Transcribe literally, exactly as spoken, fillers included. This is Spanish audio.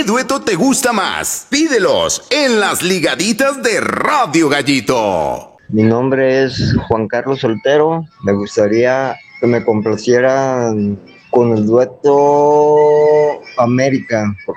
dueto te gusta más? Pídelos en las ligaditas de Radio Gallito. Mi nombre es Juan Carlos Soltero. Me gustaría que me complacieran con el dueto América.